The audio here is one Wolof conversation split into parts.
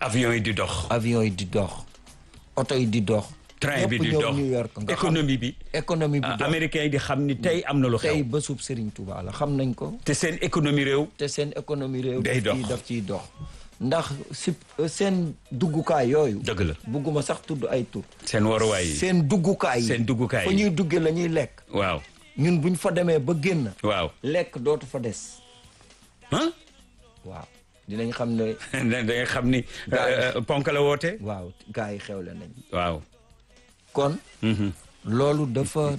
avion yi di dox. oto yi di dox. train bi di dox New York nga économie bi. économie bi dox américains yi di xam ni tey am na lu xew. tey bésub Serigne Touba la xam nañ ko. te seen économie réew. day dox daf ciy dox. ndax seen duggukaay yooyu. dëgg la bugguma sax tudd ay tur. seen waruwaay yi seen duggukaay yi fa ñuy duggee la ñuy lekk. waaw ñun buñ fa demee ba génn. waaw lekk dootu fa des. waaw dinañ xam ne. da nga xam ni. ponk la woote. waaw gars yi xewle nañ. waaw. kon. loolu dafa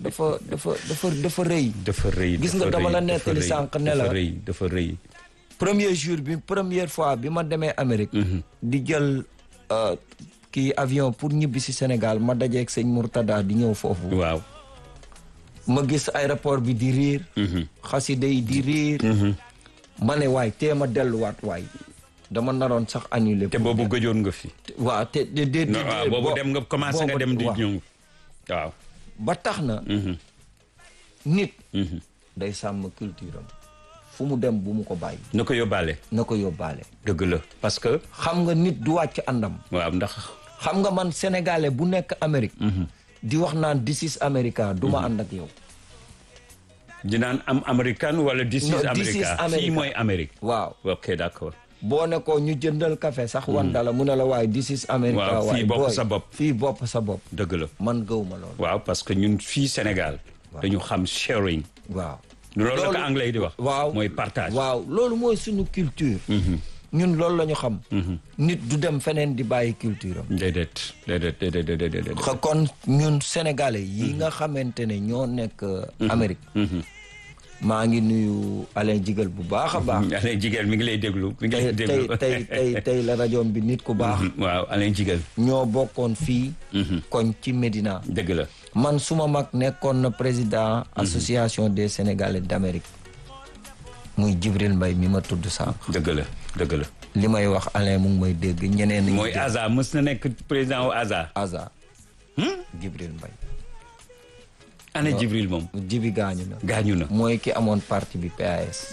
rëy. dafa rëy gis nga dama la nettali sànq ne la dafa rëy. première fois bi ma demee Amérique. di jël kii avion pour ñibbi si Sénégal ma dajeeg sëñ Mourtada di ñëw foofu. waaw. ma gis aéroport bi di riir. xasida yi di riir. ma ne waay tee ma delluwaat waay. dama naroon sax annulé. te boobu gëjoon nga fi. waaw te waaw boobu dem nga commencé nga dem di ñëw. waaw. ba tax na. nit. day sàmm culture am. fu mu dem bu mu ko bàyyi. na ko yóbbaale. dëgg la parce que. xam nga nit du wàcc àndam. waaw ndax. xam nga man sénégalais bu nekk Amérique. di wax naan this is America du ma ànd ak yow. dinaan am américain wala this is America fii mooy Amérique. waaw ok d'accord. boo ne ko ñu jëndal café sax wan dala mu ne la waaye this is America. waaw fii bopp sa bopp. fii bopp sa bopp. dëgg la man gëw ma loolu. waaw parce que ñun fii Sénégal. dañu xam sharing. waaw loolu la ko anglais yi di wax. waaw mooy partage. waaw loolu mooy suñu culture. ñun loolu la ñu xam. nit du dem feneen di bàyyi culture am. déedéet. kon ñun sénégalais yi nga xamante ne ñoo nekk Amérique. maa ngi nuyu Alain Jigal bu baax a baax. Alain Jigal mi ngi lay déglu mi ngi lay déglu tey la rajoom bi nit ku baax. waaw Alain Jigal. ñoo bokkoon fii. koñ ci Médina. dëgg la. man suma mag nekkoon na président association des Sénégalais d'Amérique. muy Djibril Mbaye mi ma tudd sànq. dëgg la. li may wax Alain mu ngi may dégg ñeneen ñi. mooy ASA mës na nekk président wu ASA. Djibril Mbaye. ana Djibril moom. Djibi gaañu na. mooy ki amoon parti bi PAS.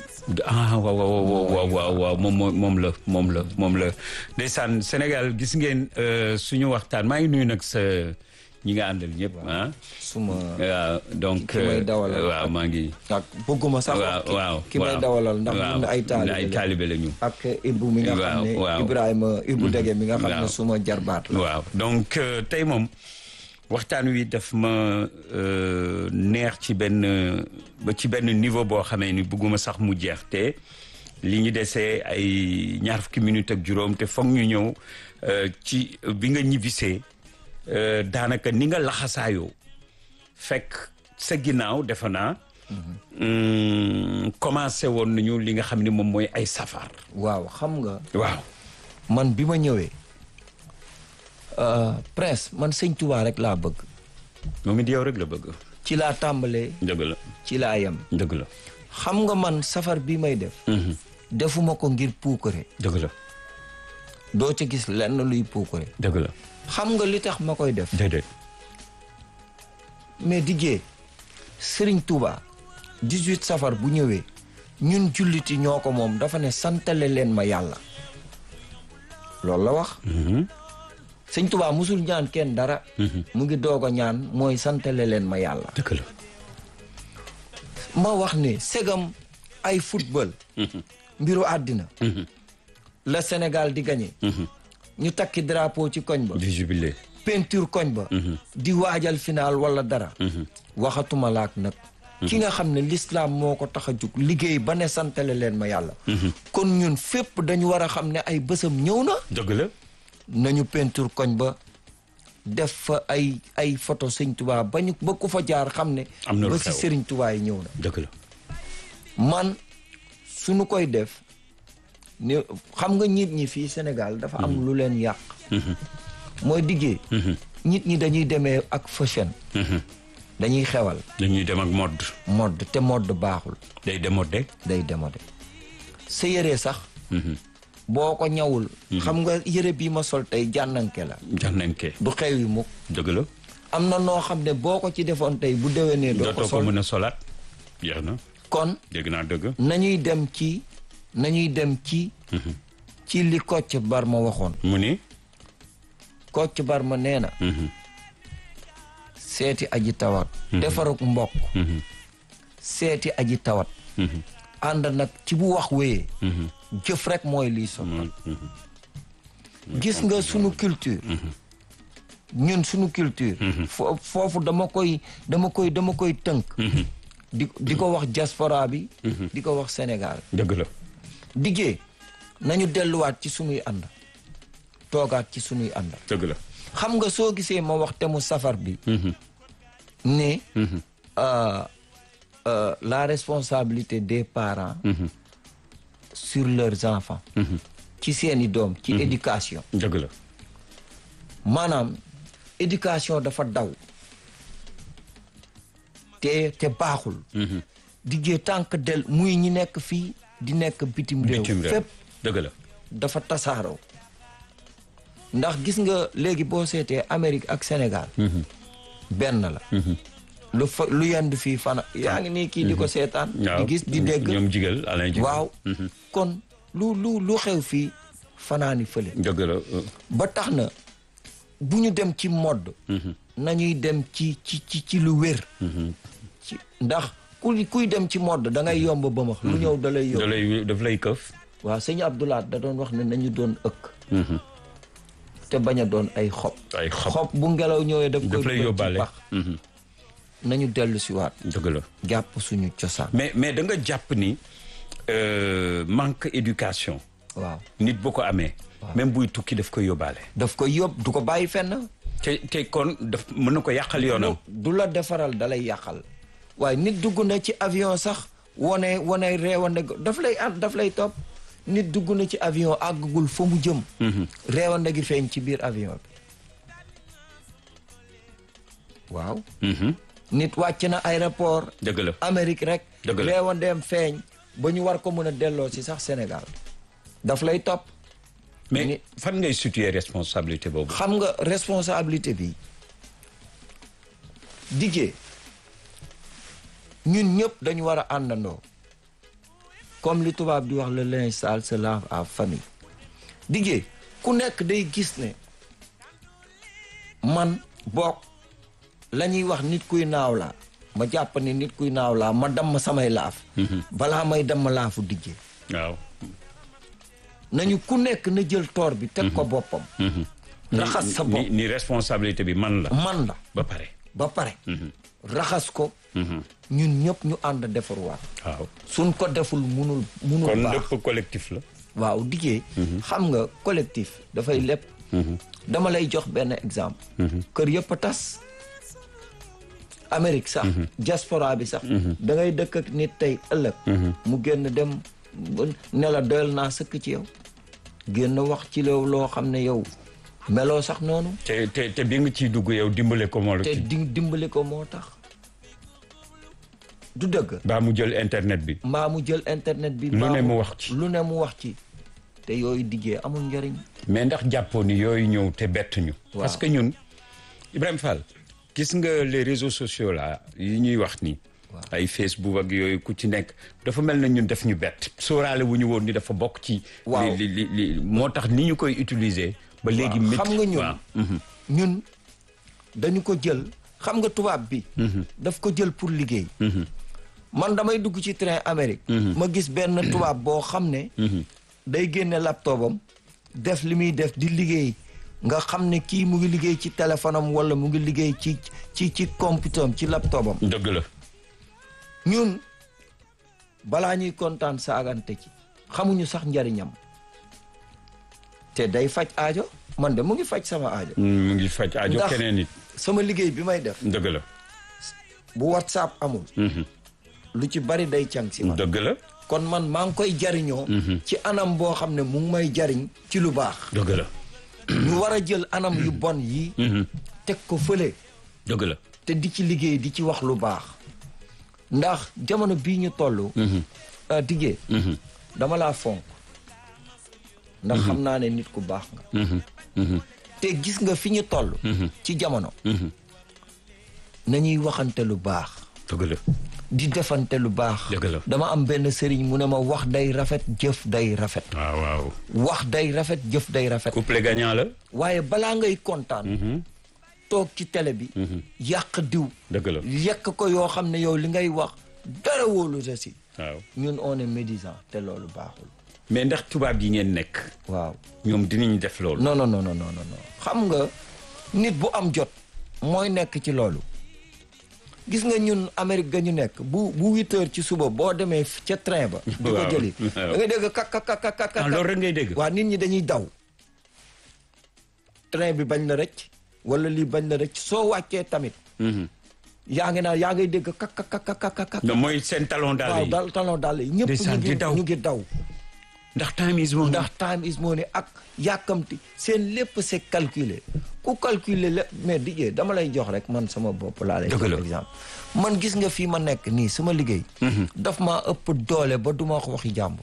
waaw moom la ndeysaan Sénégal gis ngeen suñu waxtaan maa ngi nuyu nag sa ñi nga àndal ñëpp suma waaw donc ki may dawalal waaw maa ngi ak bëgguma sax waaw ki may dawalal ndax mun na ay taalibe la ñu ak Ibou mi nga xam ne Ibrahima Ibou Dege mi nga xam ne suma jarbaat la waaw donc tey moom waxtaan wi daf ma neex ci benn niveau boo xamee ni bëgguma sax mu jeex te li ñu desee ay ñaar fukki minutes ak juróom te foog ñu ñëw ci bi nga ñibbisee daanaka ni nga laxasaayoo fekk sa ginnaaw defe naa commencé woon nañu li nga xam ne moom mooy ay safar. waaw xam nga. waaw man bi ma ñëwee. Prince man sëñ Touba rek laa bëgg. moom it yow rek la bëgg. ci laa tàmbalee. dëgg la ci laa yem. dëgg la. xam nga man safar bi may def. defuma ko ngir puukare. dëgg la. doo ca gis lenn luy puukare. dëgg la. xam nga li tax ma koy def. déedéet. mais dijjee Serigne Touba 18 safar bu ñëwee ñun julliti ñoo ko moom dafa ne santale leen ma yàlla. loolu la wax. Sëñ Touba musul ñaan kenn dara. mu ngi doog a ñaan mooy santale leen ma yàlla. dëgg la. ma wax ne segam ay football. mbiru àddina. la Sénégal di gagné. ñu takki drapeau ci koñ ba. di jubilé. peinture koñ ba. di waajal final wala dara. waxatuma laak nag. ki nga xam ne l'islam moo ko tax a jug liggéey ba ne santale leen ma yàlla. kon ñun fépp dañu war a xam ne ay bësam ñëw na. dëgg la. nañu peinture koñ ba def fa ay photo sëñ Touba ba ku fa jaar xam ne. am na lu ba xew si Sëriñ Touba yi ñëw na. dëgg la. man suñu koy def ne xam nga nit ñi fii Sénégal dafa am lu leen yàq. mooy diggee. nit ñi dañuy demee ak fashion. dañuy xewal. dañuy dem ak mode te mode baaxul. day démodé. sa yére sax. boo ko ñawul. xam nga yére bii ma sol tey jànnanke la. jànnanke. du xew yi mukk. dëgg la. am na noo xam ne boo ko ci defoon tey bu déwénee. doo ko sol ko mën a solaat. jeex na. kon dégg naa dëgg. nañuy dem ci ci li Kocc Barma waxoon. mu ni. Kocc Barma nee na. seeti aji tawat. defaruk mbokk. seeti aji tawat. ànd nag ci bu wax wéyee. jëf rek mooy lii sottal. gis nga sunu culture. ñun sunu culture. foofu dama koy tënk. di ko wax diaspora bi. di ko wax Sénégal. dëgg la. diggee nañu delluwaat ci sunuy ànd. toogaat ci sunuy ànd. dëgg la. xam nga soo gisee ma wax te mu safar bi. ne. la responsabilité des parents. sur leurs enfants. ci seeni doom ci éducation. dëgg la. maanaam éducation dafa daw. te baaxul. diggee tànk del muy ñi nekk fii di nekk bitim réew. fépp dëgg la. dafa tasaaroo. ndax gis nga léegi boo seetee Amérique ak Sénégal. benn la. lu yendu fii fana yaa ngi nii kii di ko seetaan. di gis di dégg ñoom jigal Alain Jigal. waaw kon lu xew fii fanaani fële. dëgg la. ba tax na bu ñu dem ci mode. nañuy dem ci lu wér. ndax kuy dem ci mode da ngay yomb ba max lu ñëw da lay yomb. daf lay këf. waaw sëñ Abdoulaye da doon wax ne nañu doon ëkk. te bañ a doon ay xob. xob bu ngelaw ñëwee daf lay yóbbaale. nañu dellu si waat. dëgg la. jàpp suñu cosaan. mais da nga jàpp ni manque éducation. waaw nit bu ko amee. même buy tukki daf koy yóbbaale. daf koy yóbbu du ko bàyyi fenn. te kon daf mën na ko yàqal yoonam. du la defaral da lay yàqal. waaye nit dugg na ci avion sax wane reewande daf lay topp. nit dugg na ci avion àggagul fa mu jëm. reewande gi feeñ ci biir avion bi. waaw. nit wàcc na aéroport. dëgg la. Amérique rek. dëgg la reewandeem feeñ ba ñu war ko mën a delloo si sax Sénégal. daf lay topp. mais fan ngay situer responsabilité boobu. xam nga responsabilité bi diggee ñun ñëpp dañu war a àndandoo. comme li tubaab di wax le linge sale se lave en famille. diggee ku nekk day gis ne man bokk la ñuy wax nit kuy naaw laa ma jàpp ne nit kuy naaw laa ma damm samay laaf. balaa may damm laafu diggee. waaw. nañu ku nekk na jël toor bi teg ko boppam. raxas sa bopp ni responsabilité bi man la. ba pare. raxas ko. ñun ñëpp ñu ànd defarwaat. waaw suñ ko deful munul kon baax. lépp collectif la. waaw diggee. xam nga collectif dafay lépp. dama lay jox benn exemple. kër yëpp a tas. Amérique sax. diaspora bi sax. da ngay dëkk ak nit tey ëllëg. mu génn dem ne la doyal naa sëkk ci yow. génn wax ci loo xam ne yow meloo sax noonu. te bi nga ciy dugg yow dimbale ko moo la. te dimbale ko moo tax. du dëgg. mbaa mu jël internet bi. lu ne mu wax ci. lu ne mu wax ci. te yooyu diggee amul njëriñ. mais ndax jàppoo ni yooyu ñëw te bett ñu. waaw parce que ñun Ibrahima Fall gis nga les réseaux sociaux là yi ñuy wax ni. ay Facebook ak yooyu ku ci nekk dafa mel na ñun def ñu bett. sóoraale wu ñu woon ni dafa bokk ci. waaw li moo tax ni ñu koy utiliser. ba léegi métti xam nga ñun dañu ko jël xam nga tubaab bi. daf ko jël pour liggéey. man damay dugg ci train Amérique. ma gis benn tubaab boo xam ne. day génne laptopam def li muy def di liggéey nga xam ne kii mu ngi liggéey ci téléphone am wala mu ngi liggéey ci computer am ci laptopam. dëgg la. ñun balaa ñuy kontaan saagante ci xamuñu sax njariñam te day faj aajo man de mu ngi faj sama aajo. mu ngi faj aajo keneen nit. sama liggéey bi may def. dëgg la. bu WhatsApp amul. lu ci bari day càng si man. dëgg la. kon man maa ngi koy jariñoo. ci anam boo xam ne mu ngi may jariñ ci lu baax. dëgg la. ñu war a jël anam yu bon yi. teg ko fële. dëgg la. te di ci liggéey di ci wax lu baax. ndax jamono bii ñu toll. diggee. dama laa fonk. ndax xam naa ne nit ku baax nga. te gis nga fi ñu toll. ci jamono. nañuy waxante lu baax. dëgg la. di defante lu baax. dëgg la. dama am benn sëriñ mu ne ma wax day rafet jëf day rafet. waaw. wax day rafet jëf day rafet. couple gagnant la. waaye balaa ngay kontaan. toog ci télé bi. yàq diw. dëgg la. yekk ko yoo xam ne yow li ngay wax dara wóolu sa si. waaw ñun on est médisant te loolu baaxul. mais ndax tubaab yi ngeen nekk. waaw ñoom dinañ def loolu. non non non non non xam nga nit bu am jot mooy nekk ci loolu. gis nga ñun Amérique ga ñu nekk bu 8 heures ci suba boo demee ca train ba. di ko jëli da ngay dégg kak. loolu rek ngay dégg. waa nit ñi dañuy daw. train bi bañ la rëcc wala lii bañ la rëcc soo wàccee tamit. yaa ngay dégg kak. non mooy seen talon daal yi. waaw talon daal yi ñëpp ñu ngi daw. ndax time is money. ndax time is money ak yàkkamti seen lépp c'est calculé ku calculer lépp mais dijee dama lay jox rek man sama bopp laa lay jox exemple man gis nga fii ma nekk nii sama liggéey daf maa ëpp doole ba duma wax waxi jàmbur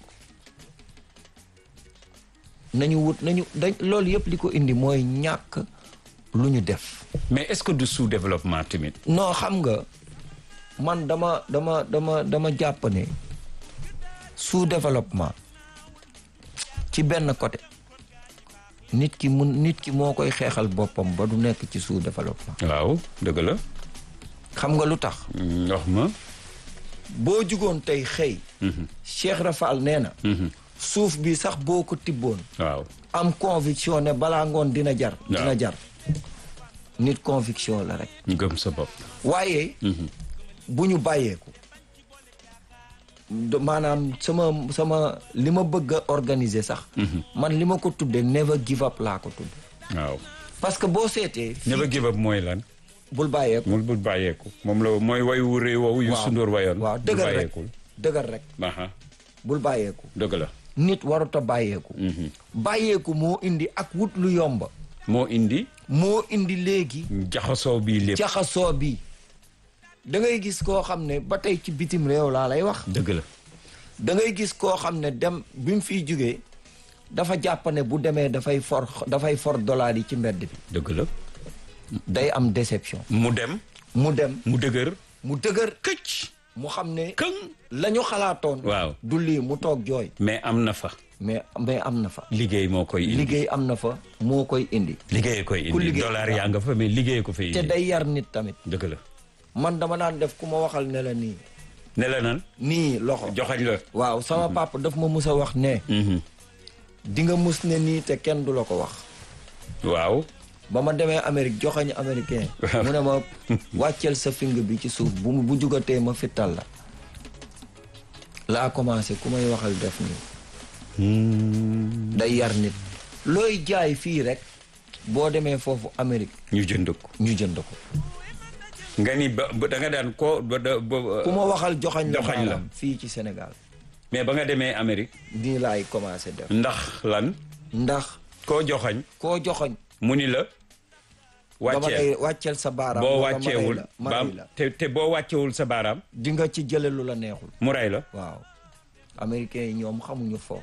nañu loolu yëpp li ko indi mooy ñàkk lu ñu def. mais est-ce que du sous-développement tamit. non xam nga man dama jàpp ne sous-développement ci benn côté nit ki moo koy xeexal boppam ba du nekk ci sous-développement. waaw dëgg la. xam nga lu tax. wax ma. boo jugoon tey xëy. Cheikh Rafal nee na. suuf bi sax boo ko tibboon. waaw am conviction ne balaa ngoon dina jar. dina jar nit conviction la rek. gëm sa bopp. waaye. bu ñu bàyyeeku. maanaam sama li ma bëgg a organiser sax. man li ma ko tuddee never give up laa ko tudde waaw parce que boo seetee. never give up mooy lan. bul bàyyeeku bul bàyyeeku. moom la mooy way wu rëy woowu. yu sundoor wayoon. waaw dëgër rek. bul bàyyeeku. dëgg la. nit warut a bàyyeeku. bàyyeeku moo indi ak wut lu yomba. moo indi léegi. jaxasoo bii lépp. jaxasoo bii. da ngay gis koo xam ne ba tey ci bitim réew laa lay wax. dëgg la. da ngay gis koo xam ne dem bi mu fiy jugee dafa jàpp ne bu demee dafay for dollar yi ci mbedd bi. dëgg la. day am déception. mu dem. mu dëgër. këcc. mu xam ne. këng. la ñu xalaatoon. waaw du lii mu toog jooy. mais am na fa. mais am na fa. liggéey moo koy indi. liggéey am na fa moo koy indi. liggéey koy indi dollar yaa nga fa mais liggéey ko fa indi. te day yar nit tamit. dëgg la. man dama daan def ku ma waxal ne la nii. ne la nan. nii loxo joxañ la. waaw sama papa daf ma mus a wax ne. di nga mus ne nii te kenn du la ko wax. waaw. ba ma demee Amérique joxañ américain. mu ne ma wàcceel sa fing bi ci suuf bu jugatee ma fittal la. laa commencé ku may waxal def nii. day yar nit. looy jaay fii rek boo demee foofu Amérique. ñu jënd ko. nga ni da nga daan ko. ku ma waxal joxañ la fii ci Sénégal. mais ba nga demee Amérique. nii laay commencé def. ndax lan. ndax. koo joxañ. mu ni la. wàcceel sa baaraam. boo wàcceewul te boo wàccewul sa baaraam. di nga ci jële lu la neexul. mu rey la. waaw américains yi ñoom xamuñu foofu.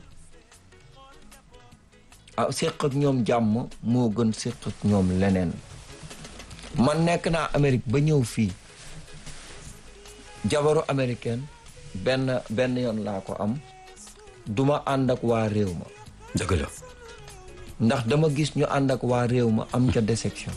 séq ak ñoom jàmm moo gën séq ak ñoom leneen. man nekk naa Amérique ba ñëw fii jabaru américaine benn yoon laa ko am duma ànd ak waa réew ma. dëgg la. ndax dama gis ñu ànd ak waa réew ma am ca déception.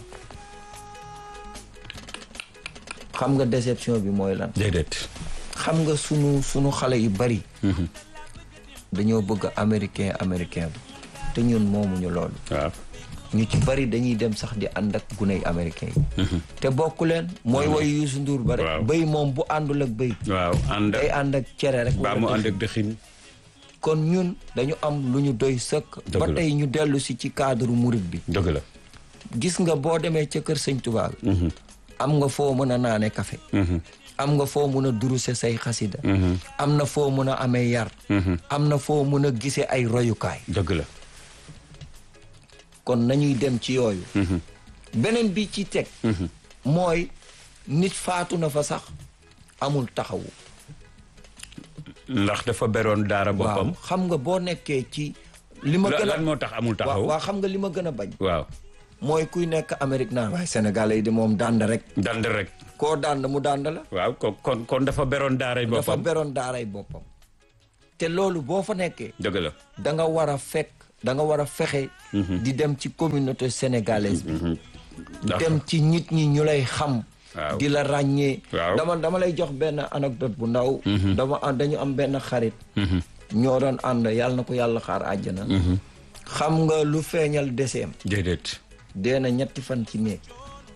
xam nga déception bi mooy lan. déedéet. xam nga sunu xale yu bari. dañoo bëgg américain bi te ñun moomuñu loolu. waaw. ñu ci bari dañuy dem sax di ànd ak guney américain yi. te bokku leen. mooy woyu Youssou Ndour ba rek. waaw bëy moom bu àndul ak bëy. waaw day ànd ak cere rek. baa mu ànd ak dëxin. kon ñun dañu am lu ñu doy sëkk. ba tey ñu dellu si ci cadre murit bi. dëgg la. gis nga boo demee ca kër Sëñ Tuubaa. am nga foo mën a naane café. am nga foo mën a duruse say xasida. am na foo mën a amee yar. am na foo mën a gisee ay royukaay. dëgg la. kon nañuy dem ci yooyu. beneen bi ci teg. mooy nit faatu na fa sax amul taxawu. ndax dafa beroon daara boppam. waaw xam nga boo nekkee ci. li ma gën a lan moo tax amul taxawu. waaw xam nga li ma gën a bañ. waaw. mooy kuy nekk Amérique naan waaye Sénégalais yi de moom dànd rek. koo dànd mu dànd la. waaw kon dafa beroon daaray boppam. dafa beroon daaray boppam. te loolu boo fa nekkee. dëgg la. da nga war a fexe. di dem ci communauté sénégalaise bi. dem ci nit ñi ñu lay xam. waaw di la ràññee. waaw dama lay jox benn anecdote bu ndaw. dañu am benn xarit. ñoo doon ànd yàlla na ko yàlla xaar àjjana. xam nga lu feeñal deseem. déedéet. dee na 3 fan ci néeg.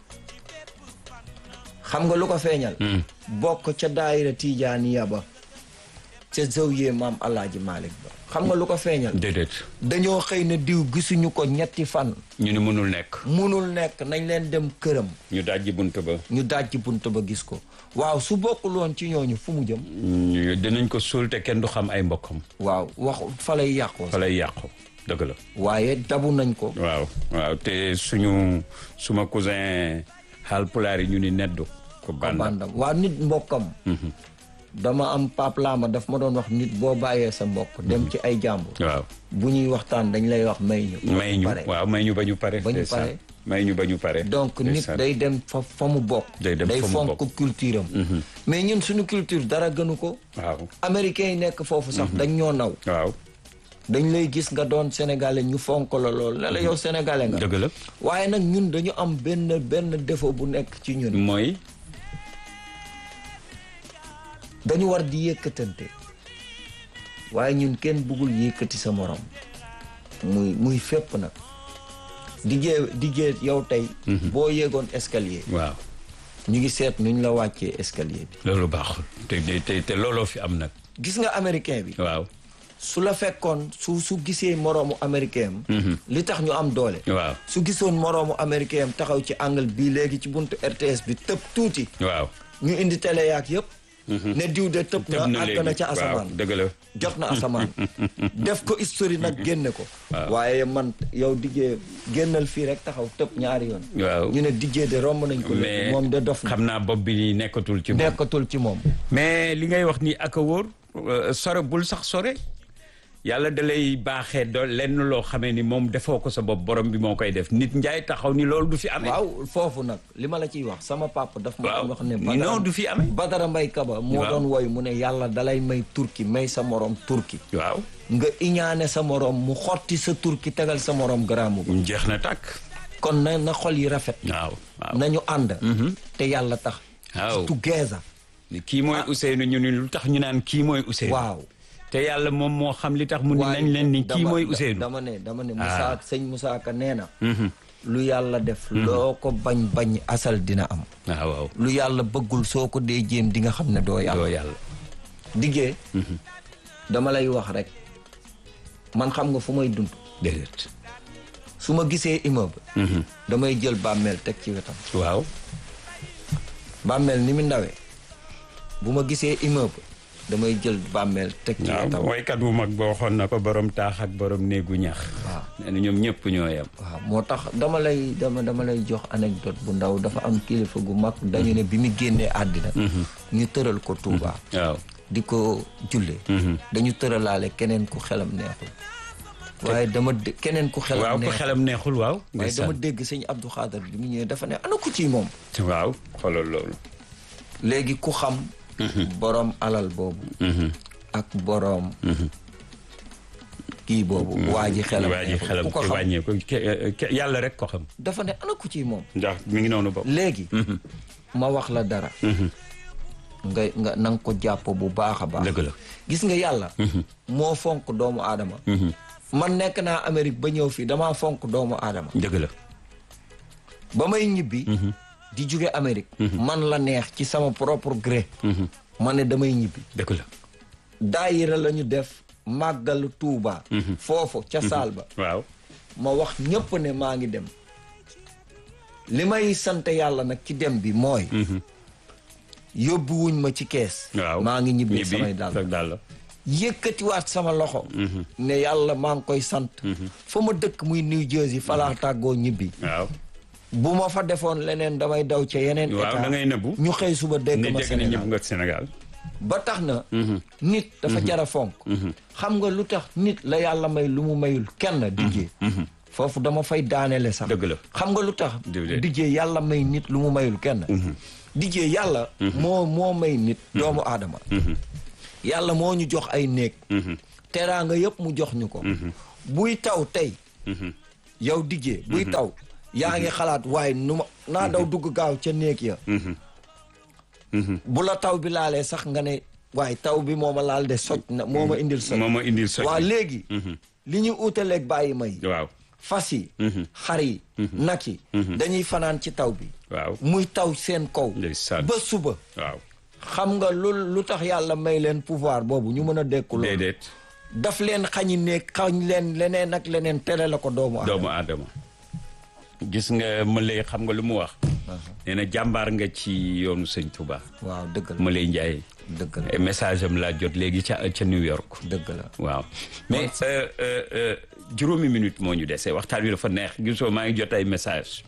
xam nga lu ko feeñal. bokk ca daayira Tijaaniya ba. ca zawiya maam Alaaji Malick ba. xam nga lu ko feeñal. déedéet. dañoo xëy na diw gisuñu ko 3 fan. ñu ni mënul nekk. munul nekk nañ leen dem këram. ñu dajji bunt ba. ñu dajji bunt ba gis ko. waaw su bokkul woon ci ñooñu fu mu jëm. dinañ ko suul te kenn du xam ay mbokkam. waaw wax fa lay yàqoo. fa lay yàqu dëgg la. waaye dabu nañ ko. waaw te suma cousin Haalpulaar yi ñu ni neddu ko bandam. waa nit mbokkam. dama am paplaama daf ma doon wax nit boo bàyyee sa mbokk dem ci ay jàmbur. waaw bu ñuy waxtaan dañ lay wax may ñu. waaw may ñu ba ñu pare. may ñu ba ñu pare. donc nit day dem fa mu bokk. day fonk culture am. mais ñun suñu culture dara gënu ko. waaw américains yi nekk foofu sax dañ ñoo naw. waaw dañ lay gis nga doon sénégalais ñu fonk la lool ne la yow sénégalais nga. dëgg la. waaye nag ñun dañu am benn défaut bu nekk ci ñun. mooy. dañu war di yëkkatante waaye ñun kenn bëggul yëkkati sa morom muy fépp nag diggee yow tey boo yéegoon escalier waaw ñu ngi seet nuñ la wàccee escalier bi loolu baaxul te looloo fi am nag gis nga américain bi waaw su la fekkoon su gisee moroomu américain am li tax ñu am doole waaw su gisoon moroomu américain am taxaw ci angle bii léegi ci buntu RTS bi tëb tuuti waaw ñu indi télé yaak yëpp ne diw de tëb na àgg na ca asamaan dëgg la jot na asamaan def ko histoire nag génne ko waaye man yow diggee génnal fii rek taxaw tëb 2 yoon waaw ñu ne diggee de romb nañ ko léegi moom de dof na xam naa bopp bi nekkatul ci moom mais li ngay wax ni ak a wóor sore bul sax sore yàlla da lay baaxee lenn loo xamee ni moom defoo ko sa bopp borom bi moo koy def nit njaay taxaw ni loolu du fi amee. waaw foofu nag li ma la ciy wax sama papa daf ma wax ne. non du fi amee. Badara Mbay Kaba moo doon woy mu ne yàlla dalay may turki may sa morom turki. waaw nga iñaane sa morom mu xotti sa turki tegal sa morom garaamu. jeex na tàkk. kon na xol yi rafet. waaw nañu ànd. te yàlla tax. waaw together. kii mooy Ousseynou ñu ni lu tax ñu naan kii mooy Ousseynou. waaw. te yàlla moom moo xam li tax mu ni nañ leen ni kii mooy Ousseynou. dama ne Moussa Ka nee na. lu yàlla def. loo ko bañ asal dina am. waaw lu yàlla bëggul soo ko dee jéem di nga xam ne doo yàlla. diggee. dama lay wax rek man xam nga fu may dund. déedéet. su ma gisee immeuble. damay jël bàmmeel teg ci wetam. waaw. bàmmeel ni mu ndawee bu ma gisee immeuble. damay jël bàmmeel teg ci wetam. waaw waykat bu mag boo xoon na ko borom taax ak borom néegu ñax. waaw nee na ñoom ñëpp ñoo yem. waaw moo tax dama lay jox anecdote bu ndaw dafa am kilifa gu mag dañu ne bi mu génnee àddina. ñu tëral ko Touba. waaw di ko jullee. dañu tëralaale keneen ku xelam neexul. waaye keneen ku xelam neexul. waaw ku xelam neexul waaw. waaye dama dégg sëñ Abdou Khader bi mu ñëwee dafa ne ana ku ci moom. waaw xoolal loolu. léegi ku xam. borom alal boobu. ak borom. kii boobu. waa ji xelam ku ko xam yàlla rek ko xam. dafa ne ana ku ci moom. ndax mi ngi noonu bopp. léegi. ma wax la dara. nga na nga ko jàpp bu baax a baax. dëgg la gis nga yàlla. moo fonk doomu aadama. man nekk naa Amérique ba ñëw fii damaa fonk doomu aadama. dëgg la. ba may ñibbi. di jóge Amérique. man la neex ci sama propre gré. ma ne damay ñibbi. dëgg la. daayira la ñu def màggalu Tuuba. foofu ca saal ba. waaw ma wax ñëpp ne maa ngi dem. li may sant yàlla nag ci dem bi mooy. yóbbuwuñ ma ci kees. waaw maa ngi ñibbi samay dàll. yëkkatiwaat sama loxo. ne yàlla maa ngi koy sant. fa ma dëkk muy New Jersey falaa tàggoo ñibbi. waaw. bu ma fa defoon leneen damay daw ca yeneen. état waaw da ngay nëbbu. ñu xëy suba dégg ma Sénégal. ba tax na. nit dafa jara fonk. xam nga lu tax nit la yàlla may lu mu mayul kenn diggee. foofu dama fay daanele sax. dëgg la xam nga lu tax. dijjee yàlla may nit lu mu mayul kenn. dijjee yàlla. moo may nit. doomu aadama. yàlla moo ñu jox ay néeg. teraanga yëpp mu jox ñu ko. buy taw tey. yow dijjee buy taw. yaa ngi xalaat waaye nu ma naa daw dugg gaaw ca néeg ya. bu la taw bi laalee sax nga ne waaye taw bi moo ma laal de soj na moo ma indil soj. waa léegi. li ñu uutaleeg bàyyi may. waaw fas yi. xar yi. nag yi. dañuy fanaan ci taw bi. waaw muy taw seen kaw. ba suba. waaw xam nga lu tax yàlla may leen pouvoir boobu ñu mën a dékku loolu. déedéet. daf leen xañi nekk xañ leen leneen ak leneen tere la ko doomu aadama. gis nga Malay xam nga lu mu wax. nee na jàmbaar nga ci yoonu sëñ Touba. waaw dëgg la Malay Ndiaye. dëgg la message am laa jot léegi ca New York. dëgg la waaw mais juróomi minute moo ñu dese waxtaan wi dafa neex gisoo maa ngi jot ay message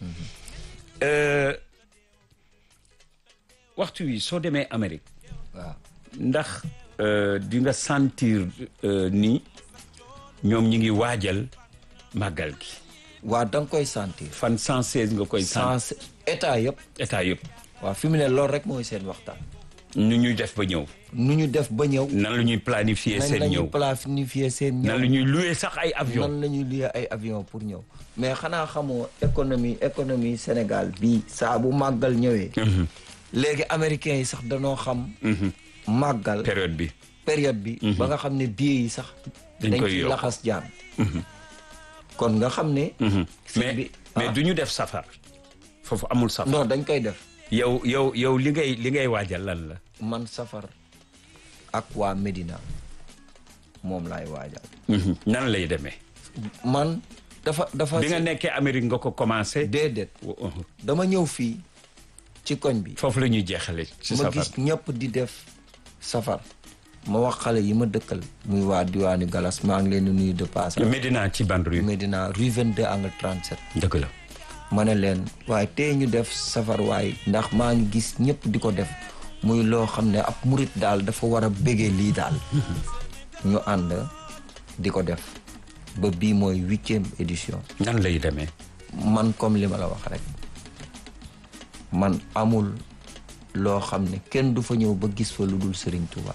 waxtu wi soo demee Amérique. waaw ndax di nga sentir ni ñoom ñi ngi waajal màggal gi. waaw da nga koy sentir. fan 116 nga koy sentir. état yëpp. waaw fi mu ne loolu rek mooy seen waxtaan. nu ñuy def ba ñëw. nan la ñuy planifier seen ñëw. nan la ñuy louer sax ay avion. nan la ñuy louer ay avion pour ñëw. mais xanaa xamoo économie Sénégal bii saa bu màggal ñëwee. léegi américains yi sax danoo xam. màggal période bi. ba nga xam ne billets yi sax. dañ ci laxas jaan. kon nga xam ne. mais du ñu def safar. foofu amul safar. non dañ koy def. yow li ngay waajal lan la. man safar ak waa Medina moom laay waajal. nan lay demee. man dafa. bi nga nekkee Amérique nga ko commencé. déedéet. dama ñëw fii ci koñ bi. foofu la ñuy jeexale ci safar ma gis ñëpp di def safar. ma wax xale yi ma dëkkal. muy waa diwaanu Galas maa ngi leen di nuyu de passage. Medina ci ban rue. Medina rue 22 angle 37. dëgg la. ma ne leen waaye tey ñu def safar waaye ndax maa ngi gis ñëpp di ko def muy loo xam ne ab murit daal dafa war a bégee lii daal. ñu ànd di ko def ba bii mooy 8e édition. nan lay demee. man comme li ma la wax rek man amul loo xam ne kenn du fa ñëw ba gis fa lu dul Serigne Touba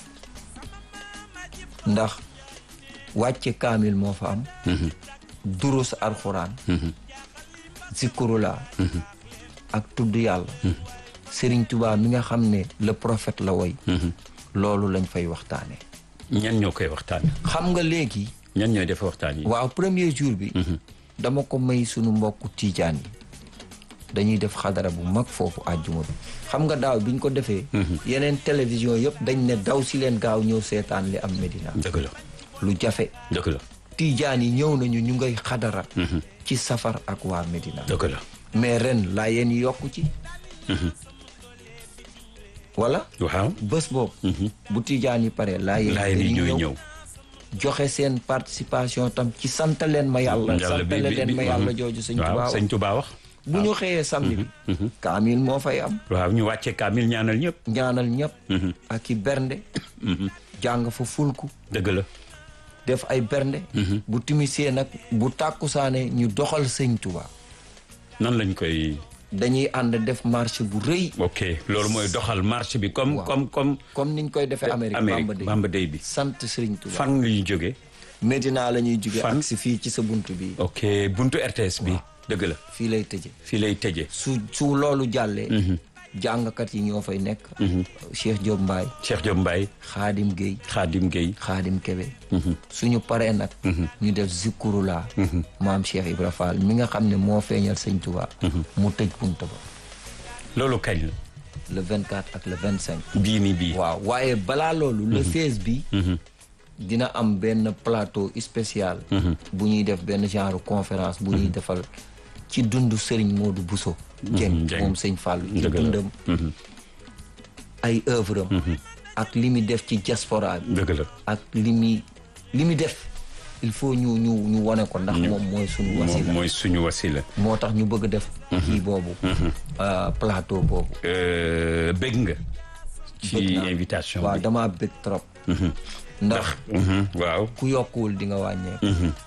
ndax wàcce kaamil moo fa am. durus alxuraan. zikurula ak tudd yàlla. Serigne Touba mi nga xam ne le prophète la woy. loolu lañ fay waxtaane. ñan ñoo koy waxtaane. xam nga léegi. ñan ñooy def waxtaan yi. waaw premier jour bi. dama ko may sunu mbokku tiijaan yi. dañuy def xadara bu mag foofu àjjuma bi. xam nga daaw biñ ko defee. yeneen télévision yëpp dañ ne daw si leen gaaw ñëw seetaan li am Medina. dëgg la lu jafe. dëgg la. tiijaan yi ñëw nañu ñu ngay xadara. ci safar ak waa Medina. dëgg la. mais ren laa yéen yokku ci. wala. waaw bés boobu. bu tiijaan yi pare laa yéen ñooy ñëw. joxe seen participation tam ci sant leen ma yàlla. sant leen ma yàlla jooju sëñ Touba wax. bu ñu xëyee samedi bi. kaamil moo fay am. waaw ñu wàcce kaamil ñaanal ñëpp. ak i bernde. jàng fa fulku. dëgg la. def ay bernde. bu timisee nag bu tàkkusaane ñu doxal sëñ Touba. nan lañ koy. dañuy ànd def marche bu rëy. ok loolu mooy doxal marche bi comme niñ koy defee Amérique Bamba Day bi. sant Serigne Touba. fan la ñuy jógee. Medina la ñuy jóge ak si fii ci sa buntu bi. ok buntu RTS bi. dëgg la. fii lay tëje. su loolu jàllee. jàngkat yi ñoo fay nekk. Cheikh Diop Mbaye. Khadim Gueye. Khadim Kebe. suñu paree nag. ñu def zikurula. maam Cheikh Ibra Fall mi nga xam ne moo feeñal sëñ Touba. mu tëj bunta ba. loolu kañ la. le 24 ak le 25. bii. waaw waaye balaa loolu. le 16 bi. dina am benn plateau spécial. bu ñuy def benn genre conférence bu ñuy defal. ci dundu Serigne Modou Bousso. Dieng moom sëñ Fallou ci dundam. ay œuvre am. ak li muy def ci diaspora bi. dëgg la ak li muy def il faut ñu wane ko ndax moom mooy suñu wasila. moo tax ñu bëgg def. kii boobu. plateau boobu. bëgg nga. ci invitation bi waaw damaa bëgg trop. ndax waaw ku yokkuwul di nga wàññeeku.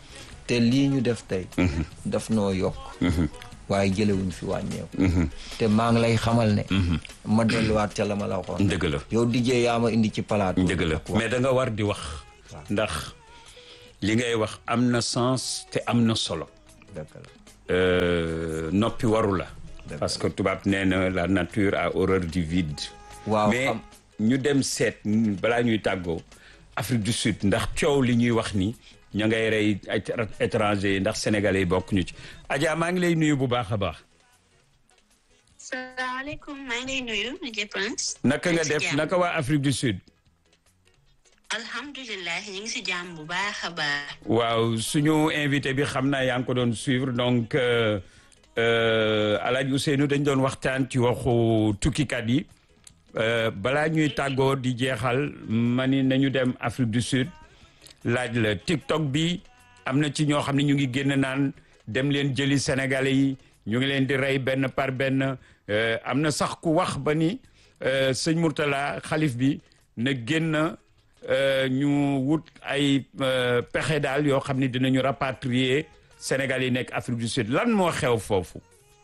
te lii ñu def tey daf noo yokk waaye jëlewuñ fi wàññeeku te maa ngi lay xamal ne ma delluwaat ca la ma la waxoon dëgg la yow dijee yaa ma indi ci palaat dëgg la mais da nga war di wax ndax li ngay wax am na sens te am na solo dëgg la noppi waru la parce que tubaab nee na la nature a horreur du vide waaw mais ñu dem seet balaa ñuy tàggoo Afrique du Sud ndax coow li ñuy wax ni ña ngay rey ay étranger ndax sénégalais yi bokk ñu ci Adja maa ngi lay nuyu bu baax a baax. salaamaaleykum maa ngi lay nuyu DJ Prince. naka nga def naka waa Afrique du Sud. alhamdulilah ñu ngi si jàmm bu baax a baax. waaw suñu invité bi xam naa yaa ngi ko doon suivre donc Alaaji Ousseynou dañ doon waxtaan ci waxu tukkikat yi balaa ñuy tàggoo di jeexal ma ni nañu dem Afrique du Sud. laaj la TikTok bi am na ci ñoo xam ne ñu ngi génn naan dem leen jëli sénégalais yi ñu ngi leen di rey benn par benn am na sax ku wax ba ni sëñ Mourtala xalif bi na génn ñu wut ay pexe daal yoo xam ne dinañu rapatrier sénégalais yi nekk Afrique du Sud lan moo xew foofu.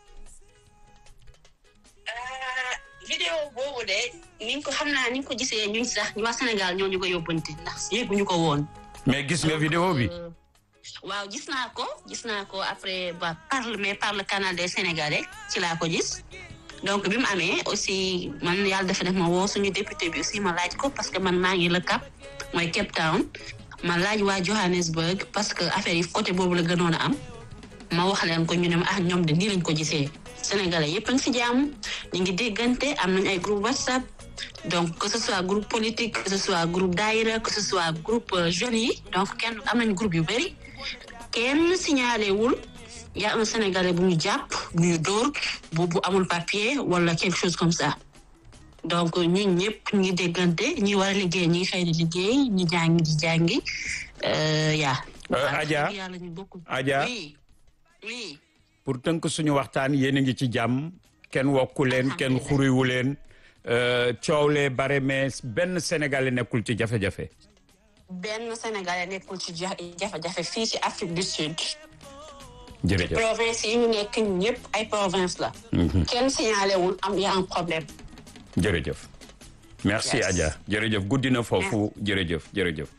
vidéo boobu de ni ko xam naa ni ko gisee ñun sax waa Sénégal ñoo ñu ko yóbbante ndax yëguñu ko woon. mais gis nga vidéo bi. waaw gis naa ko après par le canal des Sénégalais ci laa ko gis donc bi mu amee aussi man yàlla dafa def ma woo suñu député bi aussi ma laaj ko parce que man maa ngi le Cap mooy Cape Town ma laaj waa Johannesburg parce que affaire yi côté boobu la gënoon a am ma wax leen ko ñu ne ma ñoom de nii lañ ko gisee Sénégalais yëpp a ngi si jàmm ñu ngi déggante am nañ ay groupe WhatsApp. donc que ce soit groupe politique que ce soit groupe daïra que ce soit groupe jeunes yi donc kenn am nañ groupe yu bëri kenn signalé wul y a un Sénégalais bu ñu jàpp bu ñu dóor bu amul papier wala quelque chose comme ça donc ñun ñëpp ñu ngi déggante ñi war a liggéey ñi xëy di liggéey ñi jàngi di jàngi yaa Adja Adja oui pour tënk suñu waxtaan yéen a ngi ci jàmm kenn wokku leen kenn xuriwu leen coow lee bare mais benn Sénégalais nekkul ci jafe-jafe. benn Sénégalais nekkul ci jafe-jafe fii ci Afrique du Sud. jërëjëf province yi ñu nekk ñëpp ay province la. kenn signalé wul y a un problème. jërëjëf. merci Adja jërëjëf guddi na foofu jërëjëf.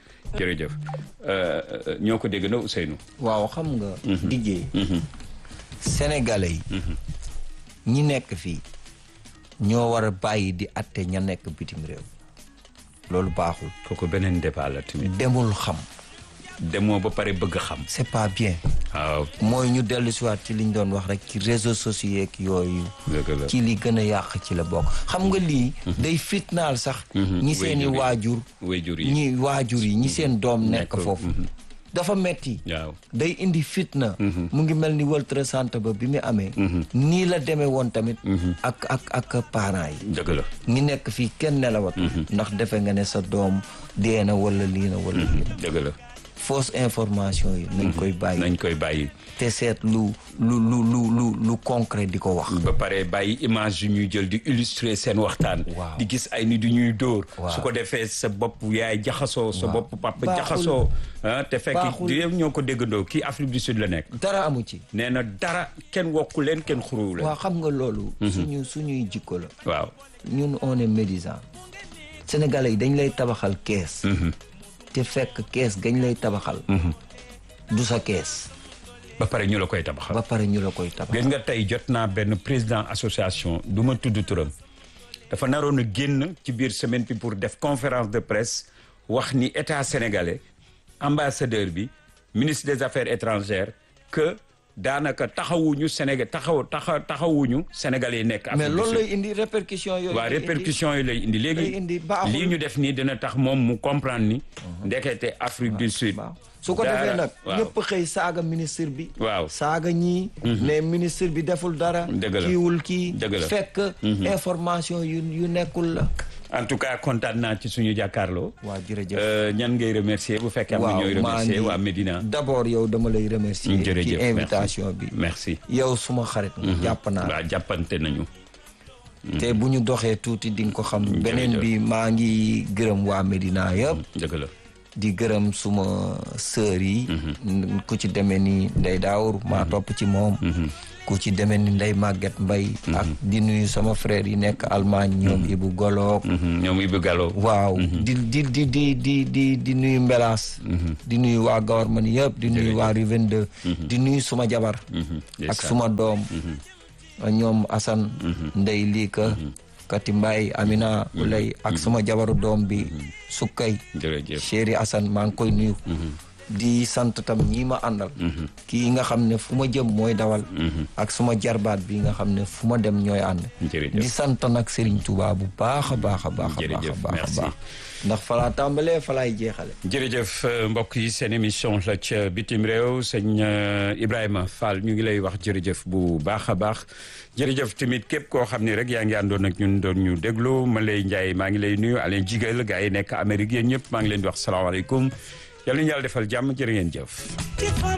ñoo ko dégg na Ousseynou. waaw xam nga. liggéey. Sénégalais yi. ñi nekk fii. ñoo war a bàyyi di atte ña nekk bitim réew loolu baaxul. kooku beneen débat la tamit. demul xam. demoo ba pare bëgg xam. c'est pas bien. waaw mooy ñu dellu si waat ci liñ doon wax rek ci réseaux sociaux yeeg yooyu. ci li gën a yàq ci la bokk. xam nga lii. day fitnaal sax. ñi seen i waajur. ñi waajur yi ñi seen doom nekk foofu. dafa metti waaw day indi fitna. mu ngi mel ni World Trade Center ba bi mu amee. nii la demee woon tamit. ak parents yi. dëgg la ñi nekk fii kenn nelawatu. ndax defe nga ne sa doom dee na wala lii na wala lii na. dëgg la fausse information yi. nañ koy bàyyi. te seet lu concret di ko wax. ba pare bàyyi image yu ñuy jël di illustrer seen waxtaan. di gis ay nit yu ñuy dóor. su ko defee sa bopp yaay jaxasoo. sa bopp papa jaxasoo. te fekk yëpp ñoo ko déggandoo kii Afrique du Sud la nekk. dara amu ci. nee na dara kenn wokku leen kenn xuruwu leen. waaw xam nga loolu. suñuy jikko la. waaw ñun on est médisant. Sénégalais yi dañ lay tabaxal kees. te fekk kees gañ lay tabaxal. du sa kees. ba pare ñu la koy tabaxal. gis nga tey jot naa benn président association du ma tudd turam dafa naroon a génn ci biir semaine bi pour def conférence de presse wax ni état sénégalais ambassadeur bi ministre des affaires étrangères que daanaka taxawuñu taxawuñu sénégalais yi nekk. mais loolu lay indi répercussion yooyu. waaw répercussion yi lay indi léegi lii ñu def nii dina tax moom mu comprendre ni. ndekete Afrique du Sud. su ko defee nag ñëpp xëy saaga ministre bi. waaw saaga ñii. mais ministre bi deful dara. kiiwul kii. fekk information yu nekkul la. en tout cas kontaan naa ci suñu jàkkaarloo. waaw jërëjëf ñan ngay remercier bu fekkee am na ñooy remercier waa Médina. d'abord yow dama lay remercier. ci invitation bi. merci yow suma xarit. jàpp naa waaw jàppante nañu. te bu ñu doxee tuuti di nga ko xam. beneen bi maa ngi gërëm waa Médina yëpp. dëgg la. di gërëm suma sœur yi ku ci demee ni Ndey Daawur maa topp ci moom ku ci demee ni Ndey Maguette Mbay ak di nuyu sama frère yi nekk Allemagne ñoom Ibu Goloog ñoom Ibu Gallo waaw di nuyu Mbelaas di nuyu waa Gawarman yëpp di nuyu waa Rue 22 di nuyu suma jabar ak suma doom ñoom Assane Ndey Lika Kati Mbaye Amina Ulay ak suma jabaru doom bi Sukkay chéri Assane maa ngi koy nuyu di sant tam ñi ma àndal kii nga xam ne fu ma jëm mooy dawal ak suma jarbaat bi nga xam ne fu ma dem ñooy ànd di sant nag Serigne Touba bu baax a baax a baax a baax ndax falaa tàmbalee falaay jeexale jërëjëf mbokk yi seen émission la ca bitim réew sëñ Ibrahima Fall ñu ngi lay wax jërëjëf bu baax a baax jërëjëf tamit képp koo xam ne rek yaa ngi àndoon ak ñun doon ñu déglu ma lay Ndiaye maa ngi lay nuyu Alain Jigal gars yi nekk Amérique yéen ñëpp maa ngi leen di wax salaamaaleykum yàlla ñu yàlla defal jàmm jërë ngeen jëf